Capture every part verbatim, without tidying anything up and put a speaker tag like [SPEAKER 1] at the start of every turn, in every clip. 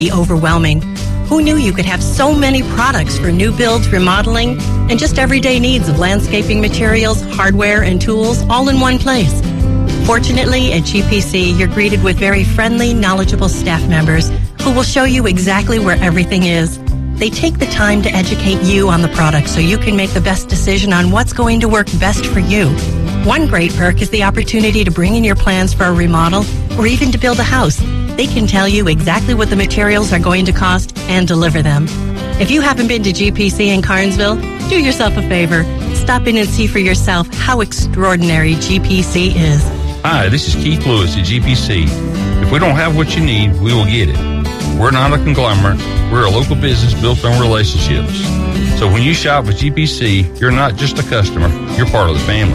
[SPEAKER 1] overwhelming. Who knew you could have so many products for new builds, remodeling, and just everyday needs of landscaping materials, hardware, and tools all in one place? Fortunately, at G P C, you're greeted with very friendly, knowledgeable staff members who will show you exactly where everything is. They take the time to educate you on the product so you can make the best decision on what's going to work best for you. One great perk is the opportunity to bring in your plans for a remodel or even to build a house. They can tell you exactly what the materials are going to cost and deliver them. If you haven't been to G P C in Carnesville, do yourself a favor. Stop in and see for yourself how extraordinary G P C is.
[SPEAKER 2] Hi, this is Keith Lewis at G P C. If we don't have what you need, we will get it. We're not a conglomerate. We're a local business built on relationships. So when you shop with G P C, you're not just a customer, you're part of the family.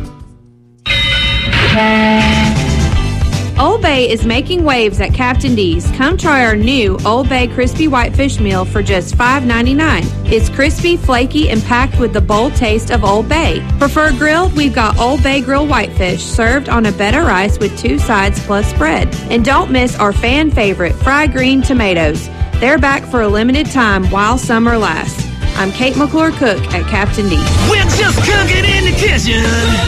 [SPEAKER 3] Old Bay is making waves at Captain D's. Come try our new Old Bay Crispy Whitefish Meal for just five ninety-nine. It's crispy, flaky, and packed with the bold taste of Old Bay. Prefer grilled? We've got Old Bay grilled whitefish served on a bed of rice with two sides plus bread. And don't miss our fan favorite, fried green tomatoes. They're back for a limited time while summer lasts. I'm Kate McClure Cook at Captain D's.
[SPEAKER 4] We're just cooking in the kitchen.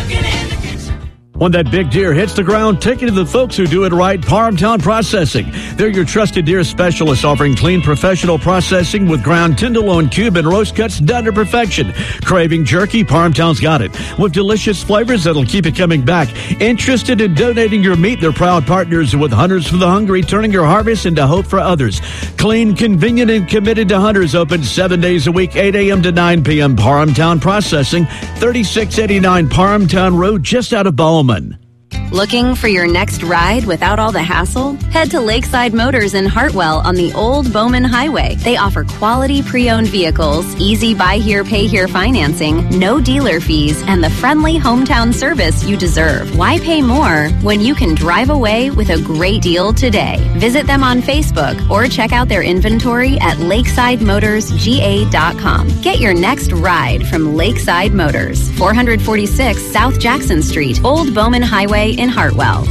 [SPEAKER 5] When that big deer hits the ground, take it to the folks who do it right, Parhamtown Processing. They're your trusted deer specialists offering clean professional processing with ground tenderloin, cube, and roast cuts done to perfection. Craving jerky? Parhamtown's got it. With delicious flavors that'll keep you coming back. Interested in donating your meat? They're proud partners with Hunters for the Hungry, turning your harvest into hope for others. Clean, convenient, and committed to Hunters. Open seven days a week, eight a.m. to nine p.m. Parhamtown Processing, thirty-six eighty-nine Parhamtown Road, just out of Bowman.
[SPEAKER 6] Looking for your next ride without all the hassle? Head to Lakeside Motors in Hartwell on the Old Bowman Highway. They offer quality pre-owned vehicles, easy buy here, pay here financing, no dealer fees, and the friendly hometown service you deserve. Why pay more when you can drive away with a great deal today? Visit them on Facebook or check out their inventory at lakeside motors g a dot com. Get your next ride from Lakeside Motors, four forty-six South Jackson Street, Old Bowman Highway in Hartwell.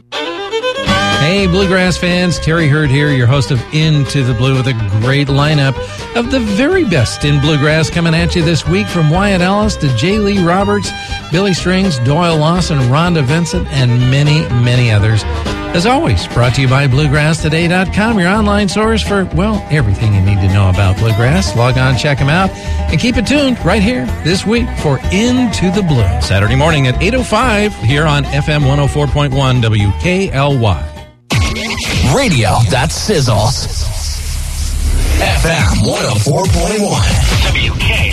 [SPEAKER 7] Hey, Bluegrass fans, Terry Hurd here, your host of Into the Blue, with a great lineup of the very best in Bluegrass coming at you this week, from Wyatt Ellis to J. Lee Roberts, Billy Strings, Doyle Lawson, Rhonda Vincent, and many, many others. As always, brought to you by Bluegrass Today dot com, your online source for, well, everything you need to know about Bluegrass. Log on, check them out, and keep it tuned right here this week for Into the Blue, Saturday morning at eight oh five here on F M one oh four point one W K L Y.
[SPEAKER 4] Radio that sizzles. F M one oh four point one W K